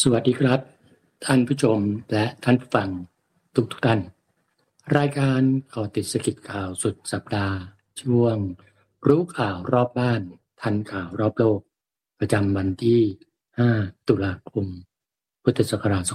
สวัสดีครับท่านผู้ชมและท่านผู้ฟังทุกท่านรายการเกาะติดสกิจข่าวสุดสัปดาห์ช่วงรู้ข่าวรอบบ้านทันข่าวรอบโลกประจำวันที่5ตุลาคมพุทธศักราช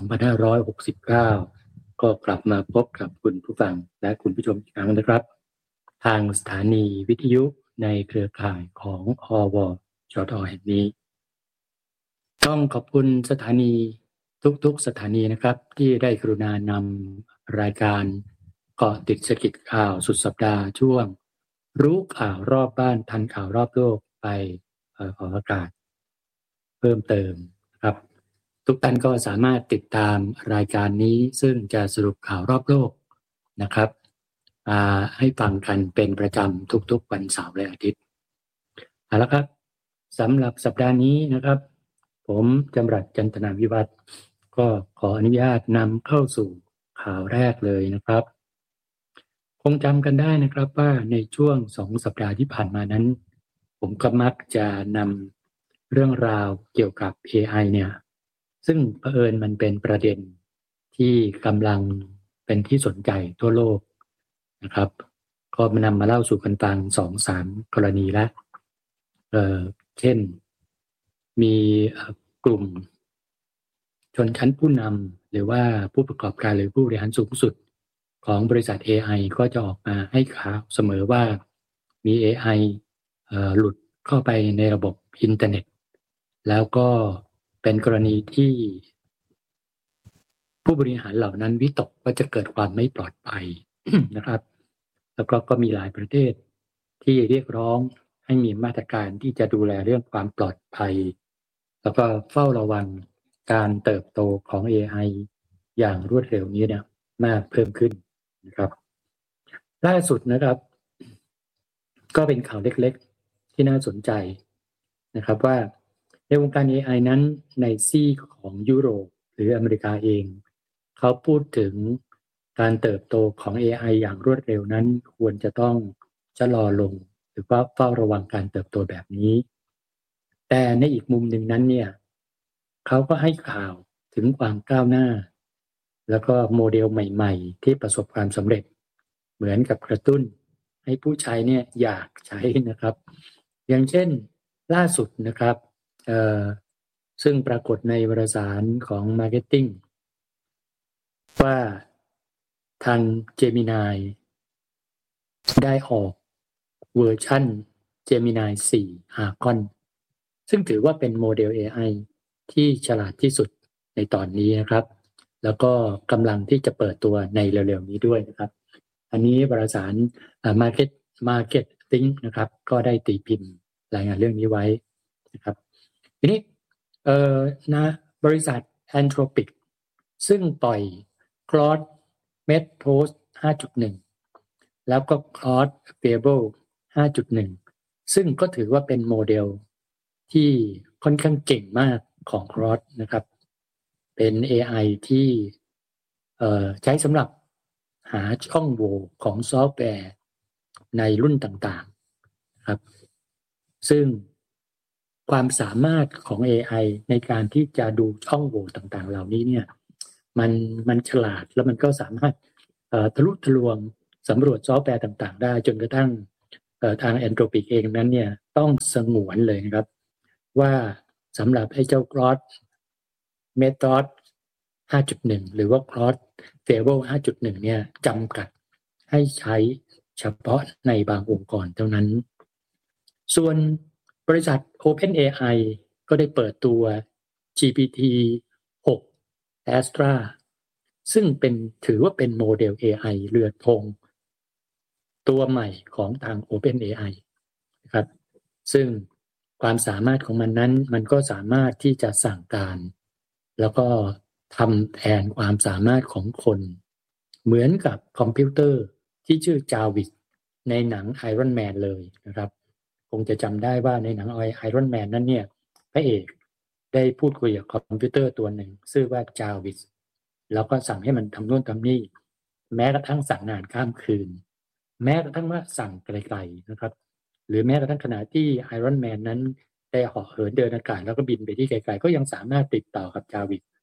2569ก็กลับมาพบกับคุณผู้ฟังและคุณผู้ชมอีกครั้งนะครับทางสถานีวิทยุในเครือข่ายของอวชท.แห่งนี้ต้องขอบคุณสถานีทุกสถานีนะครับที่ได้กรุณานำรายการเกาะติดสกิจข่าวสุดสัปดาห์ช่วงรู้ข่าวรอบบ้านทันข่าวรอบโลกไปออกอากาศเพิ่มเติมครับทุกท่านก็สามารถติดตามรายการนี้ซึ่งจะสรุปข่าวรอบโลกนะครับให้ฟังกันเป็นประจำทุกๆวันเสาร์และอาทิตย์เอาละครับสำหรับสัปดาห์นี้นะครับผมจำรัดจันทนาวิวัฒน์ก็ขออนุญาตนำเข้าสู่ข่าวแรกเลยนะครับคงจำกันได้นะครับว่าในช่วง2 สัปดาห์ที่ผ่านมานั้นผมก็มักจะนำเรื่องราวเกี่ยวกับ AI เนี่ยซึ่งเผอิญมันเป็นประเด็นที่กำลังเป็นที่สนใจทั่วโลกนะครับก็นำมาเล่าสู่กันฟัง 2-3 กรณีแล้วเช่นมีกลุ่มชนชั้นผู้นำหรือว่าผู้ประกอบการหรือผู้บริหารสูงสุดของบริษัท AI ก็จะออกมาให้ข่าวเสมอว่ามี AI หลุดเข้าไปในระบบอินเทอร์เน็ตแล้วก็เป็นกรณีที่ผู้บริหารเหล่านั้นวิตกว่าจะเกิดความไม่ปลอดภัย นะครับแล้วก็มีหลายประเทศที่เรียกร้องให้มีมาตรการที่จะดูแลเรื่องความปลอดภัยแล้วก็เฝ้าระวังการเติบโตของ AI อย่างรวดเร็วนี้เนี่ยมากเพิ่มขึ้นนะครับล่าสุดนะครับก็เป็นข่าวเล็กๆที่น่าสนใจนะครับว่าในวงการ AI นั้นในซีกของยุโรปหรืออเมริกาเองเขาพูดถึงการเติบโตของ AI อย่างรวดเร็วนั้นควรจะต้องชะลอลงหรือว่าเฝ้าระวังการเติบโตแบบนี้แต่ในอีกมุมหนึ่งนั้นเนี่ยเขาก็ให้ข่าวถึงความก้าวหน้าแล้วก็โมเดลใหม่ๆที่ประสบความสำเร็จเหมือนกับกระตุ้นให้ผู้ใช้เนี่ยอยากใช้นะครับอย่างเช่นล่าสุดนะครับซึ่งปรากฏในวารสารของ Marketing ว่าทาง Gemini ได้ออกเวอร์ชัน Gemini 4 Argon ซึ่งถือว่าเป็นโมเดล AI ที่ฉลาดที่สุดในตอนนี้นะครับแล้วก็กำลังที่จะเปิดตัวในเร็วๆนี้ด้วยนะครับอันนี้วารสารMarketing นะครับก็ได้ตีพิมพ์รายงานเรื่องนี้ไว้นะครับทีนี้นะบริษัท Anthropic ซึ่งปล่อย Claude Metapose 5.1 แล้วก็ Claude Fable 5.1 ซึ่งก็ถือว่าเป็นโมเดลที่ค่อนข้างเก่งมากของ Claude นะครับเป็น AI ที่ใช้สำหรับหาช่องโหว่ของซอฟต์แวร์ในรุ่นต่างๆครับซึ่งความสามารถของ AI ในการที่จะดูช่องโหว่ต่างๆเหล่านี้เนี่ยมันฉลาดแล้วมันก็สามารถทะลุทะลวงสำรวจซอฟต์แวร์ต่างๆได้จนกระทั่งทาง Anthropic เองนั้นเนี่ยต้องสงวนเลยนะครับว่าสำหรับไอ้เจ้า Claude Method 5.1 หรือว่า Claude Fable 5.1 เนี่ยจำกัดให้ใช้เฉพาะในบางองค์กรเท่านั้นส่วนบริษัท OpenAI ก็ได้เปิดตัว GPT-6 Astra ซึ่งถือว่าเป็นโมเดล AI เรือธงตัวใหม่ของทาง OpenAI นะครับซึ่งความสามารถของมันนั้นมันก็สามารถที่จะสั่งการแล้วก็ทำแทนความสามารถของคนเหมือนกับคอมพิวเตอร์ที่ชื่อจาวิสในหนัง Iron Man เลยนะครับคงจะจำได้ว่าในหนัง Iron Man นั้นเนี่ยพระเอกได้พูดคุยกับคอมพิวเตอร์ตัวหนึ่งชื่อว่าจาวิสแล้วก็สั่งให้มันทำนู่นทำนี่แม้กระทั่งสั่งงานข้ามคืนแม้กระทั่งว่าสั่งไกลๆนะครับหรือแม้กระทั่งขณะที่ Iron Man นั้นได้เหาะเหินเดินอากาศแล้วก็บินไปที่ไกลๆก็ยังสามารถติดต่อกับจาวิส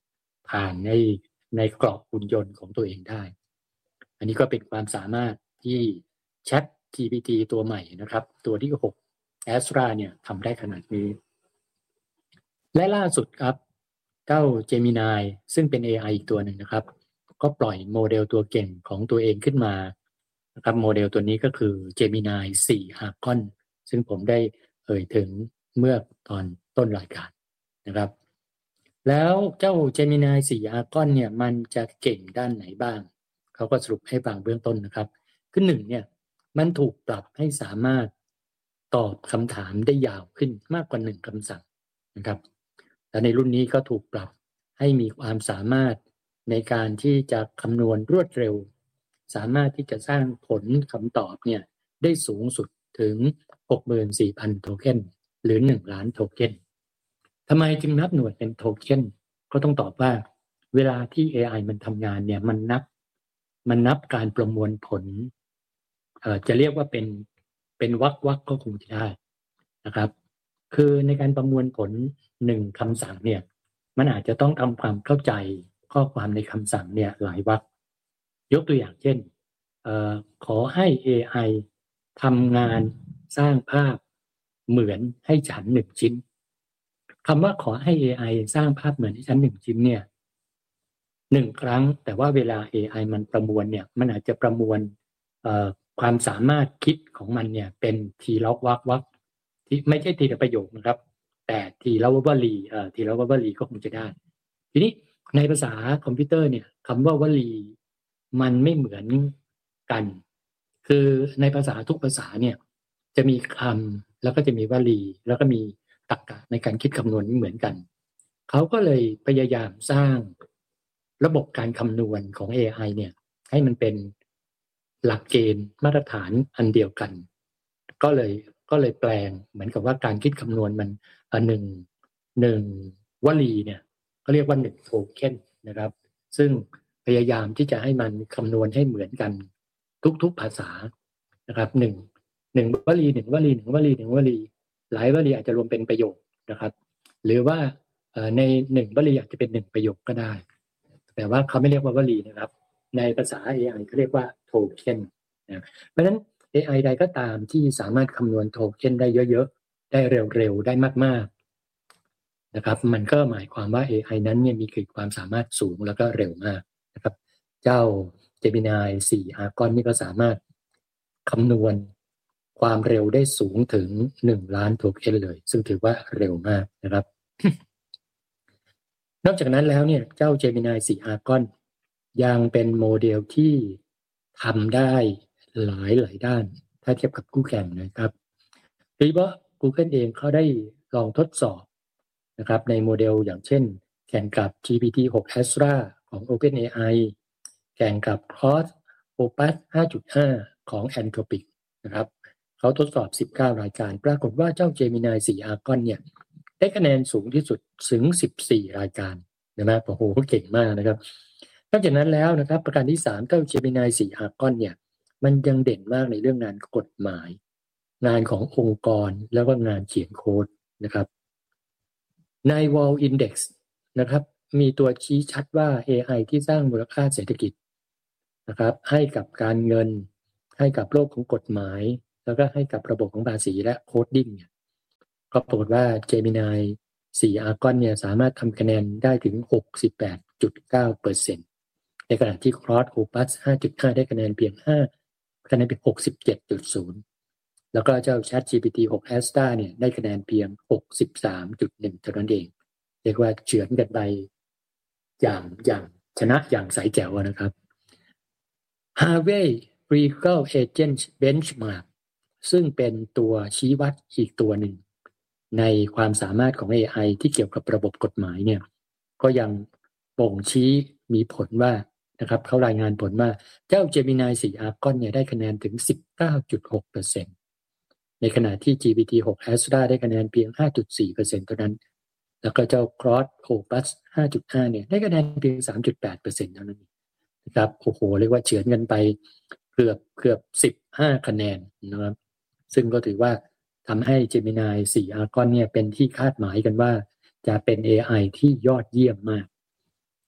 ผ่านในกรอบหุ่นยนต์ของตัวเองได้อันนี้ก็เป็นความสามารถที่ Chat GPT ตัวใหม่นะครับตัวที่6 Astra เนี่ยทำได้ขนาดนี้และล่าสุดครับเจ้า Gemini ซึ่งเป็น AI อีกตัวหนึ่งนะครับก็ปล่อยโมเดลตัวเก่งของตัวเองขึ้นมานะครับโมเดลตัวนี้ก็คือ Gemini 4 Argon ซึ่งผมได้เอ่ยถึงเมื่อตอนต้นรายการนะครับแล้วเจ้า Gemini 4 Argon เนี่ยมันจะเก่งด้านไหนบ้างเขาก็สรุปให้ฟังเบื้องต้นนะครับคือ1เนี่ยมันถูกปรับให้สามารถตอบคำถามได้ยาวขึ้นมากกว่า1คำสั่งนะครับและในรุ่นนี้ก็ถูกปรับให้มีความสามารถในการที่จะคำนวณรวดเร็วสามารถที่จะสร้างผลคำตอบเนี่ยได้สูงสุดถึง 64,000 โทเค็นหรือ1ล้านโทเค็นทำไมจึงนับหน่วยเป็นโทเค็นก็ต้องตอบว่าเวลาที่ AI มันทำงานเนี่ยมันนับการประมวลผลจะเรียกว่าเป็นวรรคก็คงจะได้นะครับคือในการประมวลผล1คำสั่งเนี่ยมันอาจจะต้องทำความเข้าใจข้อความในคำสั่งเนี่ยหลายวรรคยกตัวอย่างเช่นขอให้ AI ทำงานสร้างภาพเหมือนให้ฉัน1ชิ้นคำว่าขอให้ AI สร้างภาพเหมือนให้ฉัน1ชิ้นเนี่ย1ครั้งแต่ว่าเวลา AI มันประมวลเนี่ยมันอาจจะประมวลความสามารถคิดของมันเนี่ยเป็นทีละวรรคที่ไม่ใช่ทีละประโยคนะครับแต่ทีละวลีทีละวลีก็คงจะได้ทีนี้ในภาษาคอมพิวเตอร์เนี่ยคำว่าวลีมันไม่เหมือนกันคือในภาษาทุกภาษาเนี่ยจะมีคำแล้วก็จะมีวลีแล้วก็มีตรรกะในการคิดคำนวณไม่เหมือนกันเขาก็เลยพยายามสร้างระบบการคำนวณของ AI เนี่ยให้มันเป็นหลักเกณฑ์มาตรฐานอันเดียวกันก็เลยแปลงเหมือนกับว่าการคิดคำนวณมันหนึ่งวลีเนี่ยก็เรียกว่า1โทเค็นนะครับซึ่งพยายามที่จะให้มันคำนวณให้เหมือนกันทุกภาษานะครับหนึ่งวลี1วลี1วลี1วลีหลายวลีอาจจะรวมเป็นประโยคนะครับหรือว่าใน1วลีอาจจะเป็น1ประโยคก็ได้แต่ว่าเขาไม่เรียกว่าวลีนะครับในภาษา AI เขาเรียกว่าโทเค็นนะเพราะฉะนั้น AI ใดก็ตามที่สามารถคำนวณโทเค็นได้เยอะๆได้เร็วๆได้มากๆนะครับมันก็หมายความว่า AI นั้นเนี่ยมีขีดความสามารถสูงแล้วก็เร็วมากนะครับเจ้า Gemini 4 Argon นี่ก็สามารถคำนวณความเร็วได้สูงถึง1ล้านโทเค็นเลยซึ่งถือว่าเร็วมากนะครับ นอกจากนั้นแล้วเนี่ยเจ้า Gemini 4 Argon ยังเป็นโมเดลที่ทำได้หลายด้านถ้าเทียบกับคู่แข่งนะครับโดยเฉพาะ Google เองเขาได้ลองทดสอบนะครับในโมเดลอย่างเช่นแข่งกับ GPT-6 Astra ของ OpenAI แข่งกับ Claude Opus 5.5 ของ Anthropic นะครับเขาทดสอบ19รายการปรากฏว่าเจ้า Gemini 4 Argon เนี่ยได้คะแนนสูงที่สุดถึง14รายการนะโอ้โหเก่งมากนะครับนอกจากนั้นแล้วนะครับประการที่3เจ้า Gemini 4 Argon เนี่ยมันยังเด่นมากในเรื่องงานกฎหมายงานขององค์กรแล้วก็งานเขียนโค้ดนะครับใน World Index นะครับมีตัวชี้ชัดว่า AI ที่สร้างมูลค่าเศรษฐกิจนะครับให้กับการเงินให้กับโลกของกฎหมายแล้วก็ให้กับระบบของภาษีและโคดดิ้งเนี่ยก็ปรากฏว่า Gemini 4 Argon เนี่ยสามารถทำคะแนนได้ถึง 68.9% ในขณะที่ Claude Opus 5.5 ได้คะแนนเพียง5คะแนนเป็น 67.0 แล้วก็เจ้า ChatGPT 6 Astra เนี่ยได้คะแนนเพียง 63.1 เท่านั้นเองเรียกว่าเฉือนกันไปอย่างชนะอย่างใสแจ๋วนะครับ Harvey Legal Agent Benchmark ซึ่งเป็นตัวชี้วัดอีกตัวหนึ่งในความสามารถของ AI ที่เกี่ยวกับระบบกฎหมายเนี่ยก็ยังบ่งชี้มีผลว่านะครับเขารายงานผลว่าเจ้า Gemini 4 Argon เนี่ยได้คะแนนถึง 19.6% ในขณะที่ GPT-6 Astra ได้คะแนนเพียง 5.4% เท่านั้นแล้วก็เจ้า Claude Opus 5.5 เนี่ยได้คะแนนเพียง 3.8% เท่านั้นนะครับโอ้โหเรียกว่าเฉือนกันไปเกือบ15คะแนนนะครับซึ่งก็ถือว่าทำให้ Gemini 4 Argon เนี่ยเป็นที่คาดหมายกันว่าจะเป็น AI ที่ยอดเยี่ยมมาก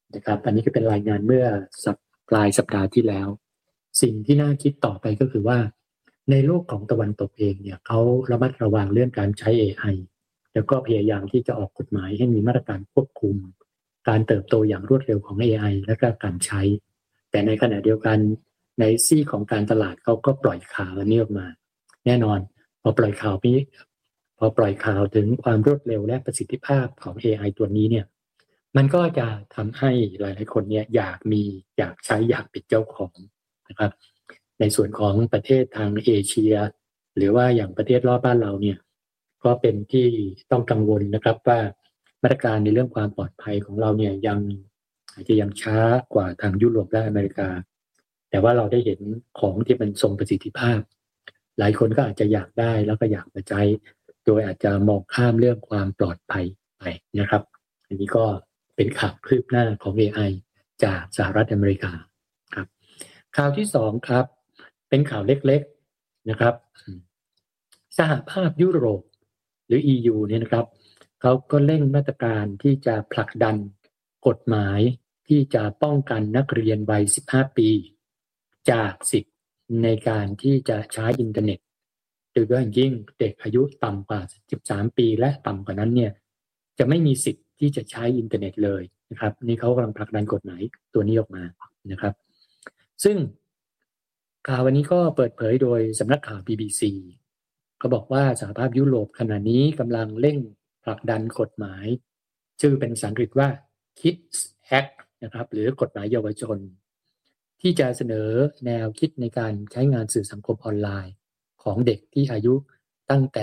นะครับอันนี้ก็เป็นรายงานเมื่อปลายสัปดาห์ที่แล้วสิ่งที่น่าคิดต่อไปก็คือว่าในโลกของตะวันตกเองเนี่ยเขาระมัดระวังเรื่องการใช้ AI แล้วก็พยายามที่จะออกกฎหมายให้มีมาตรการควบคุมการเติบโตอย่างรวดเร็วของ AI และก็การใช้แต่ในขณะเดียวกันในซี่ของการตลาดเขาก็ปล่อยข่าวอันนี้ออกมาแน่นอนพอปล่อยข่าวถึงความรวดเร็วและประสิทธิภาพของ AI ตัวนี้เนี่ยมันก็จะทำให้หลายๆคนเนี่ยอยากใช้อยากเป็นเจ้าของนะครับในส่วนของประเทศทางเอเชียหรือว่าอย่างประเทศรอบบ้านเราเนี่ยก็เป็นที่ต้องกังวลนะครับว่ามาตรการในเรื่องความปลอดภัยของเราเนี่ยอาจจะยังช้ากว่าทางยุโรปและอเมริกาแต่ว่าเราได้เห็นของที่มันทรงประสิทธิภาพหลายคนก็อาจจะอยากได้แล้วก็อยากมาใช้โดยอาจจะมองข้ามเรื่องความปลอดภัยไปนะครับอันนี้ก็เป็นข่าวคืบหน้าของ AI จากสหรัฐอเมริกาครับข่าวที่สองครับเป็นข่าวเล็กๆนะครับสหภาพยุโรปหรือ EU เนี่ยนะครับเขาก็เร่งมาตรการที่จะผลักดันกฎหมายที่จะป้องกันนักเรียนวัย15 ปีจากสิทธิ์ในการที่จะใช้อินเทอร์เน็ตโดยเฉพาะอย่างยิ่งเด็กอายุต่ำกว่า13 ปีและต่ำกว่านั้นเนี่ยจะไม่มีสิทธิ์ที่จะใช้อินเทอร์เน็ตเลยนะครับนี่เขากำลังผลักดันกฎหมายตัวนี้ออกมานะครับซึ่งข่าววันนี้ก็เปิดเผยโดยสำนักข่าว BBC ก็บอกว่าสหภาพยุโรปขณะนี้กำลังเร่งผลักดันกฎหมายชื่อเป็นภาษาอังกฤษว่า Kids Act นะครับหรือกฎหมายเยาวชนที่จะเสนอแนวคิดในการใช้งานสื่อสังคมออนไลน์ของเด็กที่อายุตั้งแต่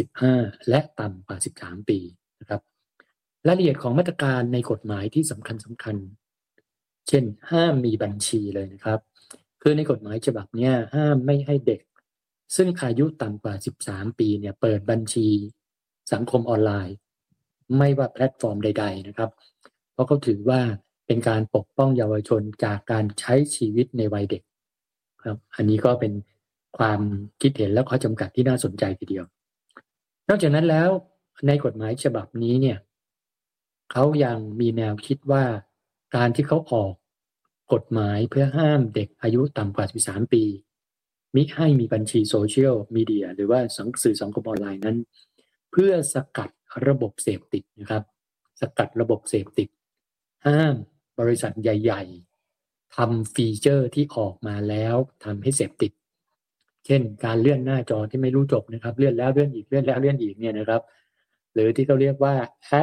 15และต่ำกว่า13 ปีนะครับรายละเอียดของมาตรการในกฎหมายที่สำคัญเช่นห้ามมีบัญชีเลยนะครับคือในกฎหมายฉบับนี้ห้ามไม่ให้เด็กซึ่งอายุต่ำกว่า13 ปีเนี่ยเปิดบัญชีสังคมออนไลน์ไม่ว่าแพลตฟอร์มใดๆนะครับเพราะเขาถือว่าเป็นการปกป้องเยาวชนจากการใช้ชีวิตในวัยเด็กครับอันนี้ก็เป็นความคิดเห็นและข้อจำกัดที่น่าสนใจทีเดียวนอกจากนั้นแล้วในกฎหมายฉบับนี้เนี่ยเขายังมีแนวคิดว่าการที่เขาออกกฎหมายเพื่อห้ามเด็กอายุต่ำกว่า13 ปีมิให้มีบัญชีโซเชียลมีเดียหรือว่าสื่อสังคมออนไลน์นั้นเพื่อสกัดระบบเสพติดนะครับสกัดระบบเสพติดห้ามบริษัทใหญ่ๆทำฟีเจอร์ที่ออกมาแล้วทำให้เสพติดเช่นการเลื่อนหน้าจอที่ไม่รู้จบนะครับเลื่อนแล้วเลื่อนอีกเลื่อนแล้วเลื่อนอีกเนี่ยนะครับหรือที่เขาเรียกว่า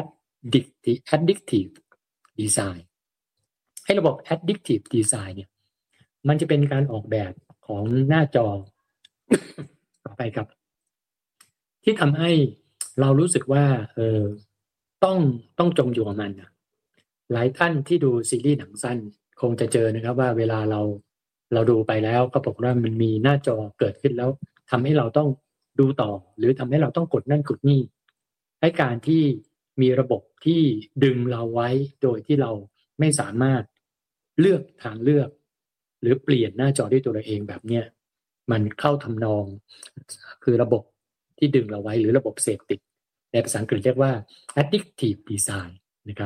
addictive design ให้ระบบ addictive design เนี่ยมันจะเป็นการออกแบบของหน้าจอต่อไปครับที่ทำให้เรารู้สึกว่าต้องจมอยู่กับมันนะหลายท่านที่ดูซีรีส์หนังสั้นคงจะเจอนะครับว่าเวลาเราดูไปแล้วก็บอกว่ามันมีหน้าจอเกิดขึ้นแล้วทำให้เราต้องดูต่อหรือทำให้เราต้องกดนั่นกดนี่ให้การที่มีระบบที่ดึงเราไว้โดยที่เราไม่สามารถเลือกทางเลือกหรือเปลี่ยนหน้าจอด้วยตัวเราเองแบบเนี้ยมันเข้าทำนองคือระบบที่ดึงเราไว้หรือระบบเสพติดในภาษาอังกฤษเรียกว่า addictive design นะครับ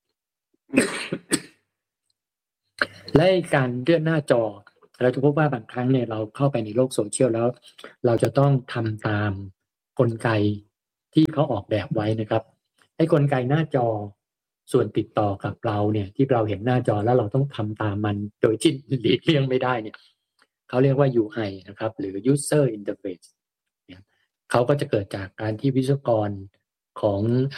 และการเลื่อนหน้าจอเราจะพบว่าบางครั้งเนี่ยเราเข้าไปในโลกโซเชียลแล้วเราจะต้องทำตามกลไกที่เขาออกแบบไว้นะครับไอ้กลไกหน้าจอส่วนติดต่อกับเราเนี่ยที่เราเห็นหน้าจอแล้วเราต้องทำตามมันโดยที่หลีกเลี่ยงไม่ได้เนี่ยเขาเรียกว่า UI นะครับหรือ User Interface เขาก็จะเกิดจากการที่วิศวกรของ